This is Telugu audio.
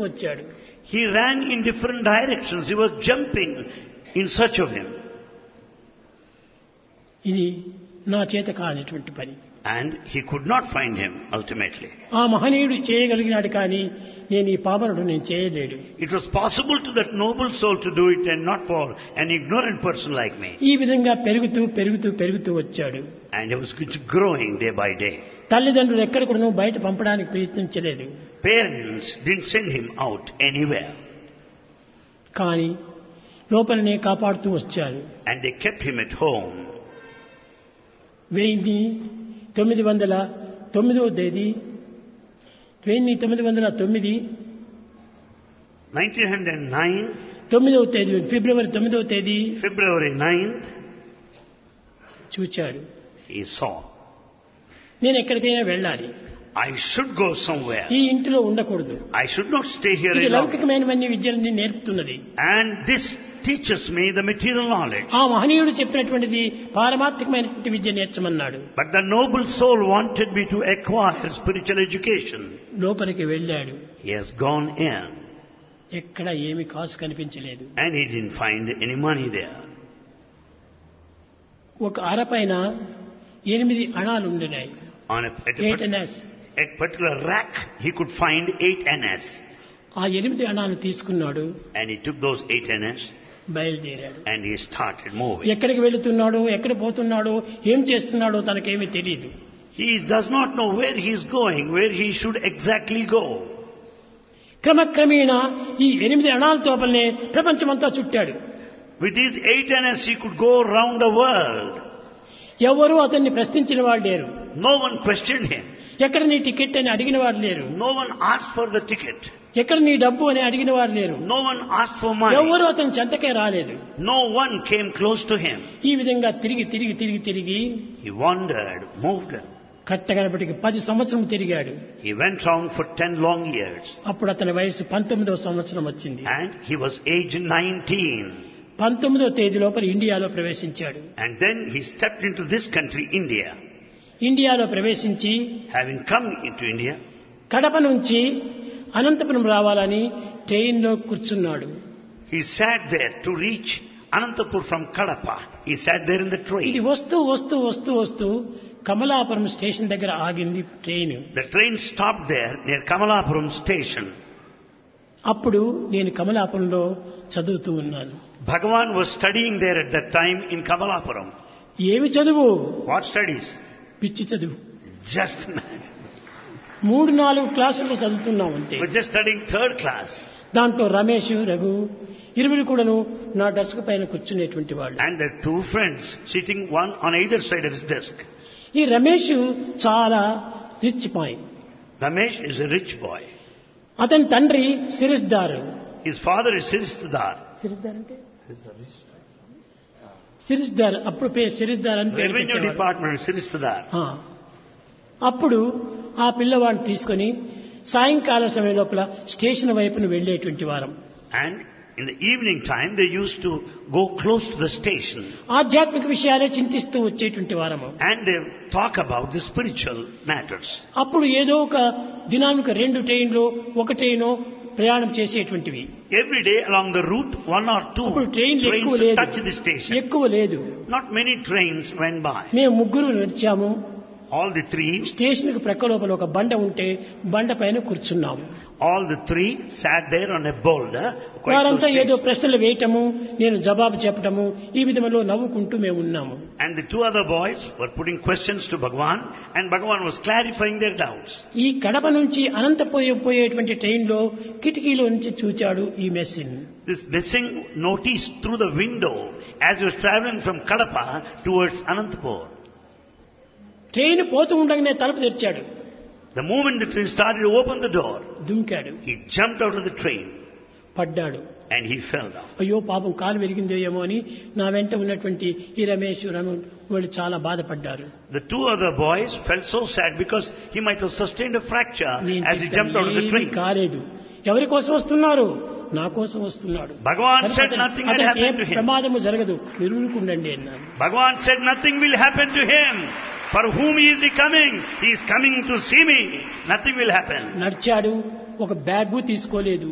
వచ్చాడు. He ran in different directions. He was jumping in search of him. ఇది నా చేత కానిటువంటి పని. And he could not find him ultimately. ఆ మహనీయుడు చేయగలిగినాడు కానీ నేను ఈ పామరుడు నేను చేయలేడు. It was possible to that noble soul to do it and not for an ignorant person like me. ఈ విధంగా పెరుగుతూ వచ్చాడు. And he was growing day by day. తల్లిదండ్రులు ఎక్కడ కూడా బయట పంపడానికి ప్రయత్నించలేదు. Parents didn't send him out anywhere. కానీ లోపలనే కాపాడుతూ వచ్చారు. And they kept him at home. 1909 తేదీ 1909 ఫిబ్రవరి 9వ తేదీ February 9th చూచాడు. he saw. నేను ఎక్కడికైనా వెళ్ళాలి. I should go somewhere. ఈ ఇంటిలో ఉండకూడదు. I should not stay here ఇది alone. లౌకికమైనవన్నీ విద్యలని నేర్పుతున్నది. And this teaches me the material knowledge. ఆ మహనీయుడు చెప్పినటువంటిది పారమార్థికమైనటువంటి విద్య నేర్చమన్నాడు. But the noble soul wanted me to acquire spiritual education. లోపలికి వెళ్ళాడు. He has gone in. ఎక్కడ ఏమి కాసు కనిపించలేదు. And he didn't find any money there. ఒక అరపైన 8 అణాలు ఉండినాయి. On a particular rack, he could find 8 annas. ఆ 8 అణాలు తీసుకున్నాడు. And he took those 8 annas. బయలుదేరాడు. And he started moving. ఎక్కడికి వెళుతున్నాడో, ఎక్కడ పోతున్నాడో, ఏం చేస్తున్నాడో తనకేమీ తెలియదు. He does not know where he is going, where he should exactly go. క్రమక్రమేణా ఈ 8 అణాల తోపలనే ప్రపంచమంతా చుట్టాడు. With these 8 annas, he could go around the world. ఎవరూ అతన్ని ప్రశ్నించిన వాళ్ళు లేరు. No one questioned him. ఎక్కడ నీ టికెట్ అని అడిగిన వారు లేరు. No one asked for the ticket. ఎక్కడ నీ డబ్బు అని అడిగిన వారు లేరు. No one asked for money. ఎవరు అతని చెంతకే రాలేదు. No one came close to him. ఈ విధంగా తిరిగి He wandered, moved. కట్టగడపటికి 10 సంవత్సరం తిరిగాడు. He went round for 10 long years. అప్పుడు అతని వయసు 19వ సంవత్సరం వచ్చింది. And he was aged 19. 19వ తేదీ లోపల ఇండియాలో ప్రవేశించాడు. And then he stepped into this country, India. ఇండియాలో ప్రవేశించి Having come into India, Kadapa నుంచి అనంతపురం రావాలని ట్రైన్లో కూర్చున్నాడు. he sat there to reach Anantapur from Kadapa. He sat there in the ఇది train. వస్తూ కమలాపురం స్టేషన్ దగ్గర ఆగింది train. The train stopped there near Kamalapuram station. అప్పుడు నేను కమలాపురంలో చదువుతూ ఉన్నాను. Bhagavan was studying there at that time in Kamalapuram. ఏమి చదువు? What studies? పిచ్చి చదువు. Just 3-4 క్లాసుల్లో చదువుతున్నాం అంతే. was just studying 3rd class. దాంట్లో రమేష్, రఘు ఇరువురు కూడాను నా డెస్క్ పైన కూర్చునేటువంటి వాళ్ళు. And the 2 friends sitting one on either side of his desk. ఈ రమేష్ చాలా rich bye. Ramesh is a rich boy. అతని తండ్రి సిరిస్దార్. His father is Sirisdar. సిరిస్దార్ అంటే సిరిస్దార్. అప్పుడు సిరిస్దార్ అని పేరు Revenue పెట్టేవారు. department, Sirisdar. అప్పుడు ఆ పిల్లవాడిని తీసుకొని సాయంకాల సమయం లోపల స్టేషన్ వైపును వెళ్లేటువంటి వారం. And in the evening time, they used to go close to the station. ఆధ్యాత్మిక విషయాలే చింతిస్తూ వచ్చేటువంటి వారము. And they talk about the spiritual matters. అప్పుడు ఏదో ఒక దినానికి 2 ట్రైన్లు, 1 ట్రైన్ ప్రయాణం చేసేటువంటివి. Every day along the route, 1 or 2 అప్పుడు ట్రైన్లు ఎక్కువ trains లేదు. touch the station. ఎక్కువ లేదు. Not many trains went by. మేము 3 నడిచాము. All the 3, స్టేషన్ కు ప్రక్క లోపల ఒక బండ ఉంటే బండ పైన కూర్చున్నాము. all the 3 sat there on a boulder. వారంతా ఏదో ప్రశ్నలు వేయటము, నేను జవాబు చెప్పటము, ఈ విధంలో నవ్వుకుంటూ మేము ఉన్నాము. And the 2 other boys were putting questions to Bhagavan, and Bhagavan was clarifying their doubts. ఈ కడప నుంచి అనంతపోయేటువంటి ట్రైన్లో కిటికీలో నుంచి చూచాడు ఈ మెస్సిన్. This missing noticed through the window as he was traveling from Kadapa towards Anantapur. Train పోతూ ఉండగానే తలుపు తెరిచాడు. The moment the train started to open the door, దుంకాడు. he jumped out of the train పడ్డాడు. and he fell down. అయ్యో పాపం కాలు విరిగిందో ఏమో అని నా వెంట ఉన్నటువంటి ఈ రమేష్, రమణ్ వాళ్ళు చాలా బాధపడ్డారు. The 2 other boys felt so sad because he might have sustained a fracture as he jumped out of the train. కాలేదు. ఎవరి కోసం వస్తున్నారు? నా కోసం వస్తున్నాడు. Bhagavan said nothing had happened to him. ప్రమాదము జరగదు, నిరుకుండండి అన్నాడు. Bhagavan said nothing will happen to him. For whom is he coming? He is coming to see me. Nothing will happen. నడిచాడు. ఒక బ్యాగ్ తీసుకోలేదు.